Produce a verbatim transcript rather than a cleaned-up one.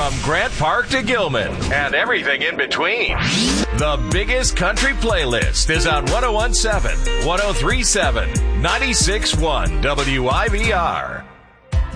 From Grant Park to Gilman and everything in between. The biggest country playlist is on one oh one point seven, one oh three point seven, ninety-six point one W I V R.